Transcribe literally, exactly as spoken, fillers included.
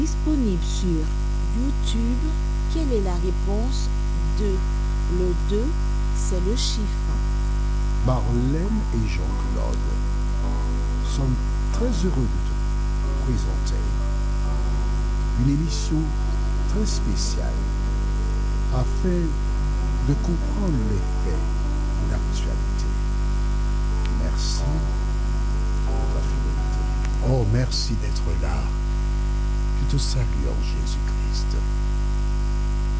Disponible sur YouTube. Quelle est la réponse? deux. Le deux, c'est le chiffre. Marlène et Jean-Claude sont très heureux de te présenter une émission très spéciale afin de comprendre les faits d'actualité. Merci de ta fidélité. Oh, merci d'être là. Je te salue en Jésus-Christ.